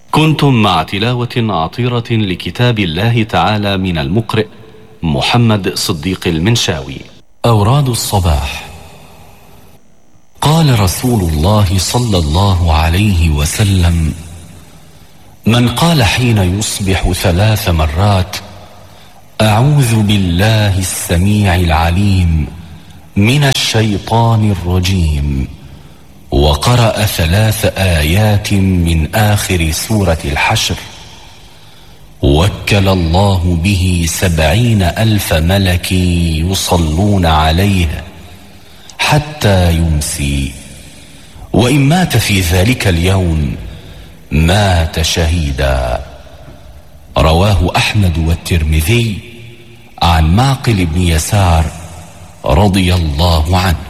كنتم مع تلاوة عطيرة لكتاب الله تعالى من المقرئ محمد صديق المنشاوي. أوراد الصباح. قال رسول الله صلى الله عليه وسلم: من قال حين يصبح 3 مرات: أعوذ بالله السميع العليم من الشيطان الرجيم، وقرأ 3 آيات من آخر سورة الحشر، وكل الله به 70,000 ملك يصلون عليه حتى يمسي، وإن مات في ذلك اليوم مات شهيدا. رواه أحمد والترمذي عن معقل بن يسار رضي الله عنه.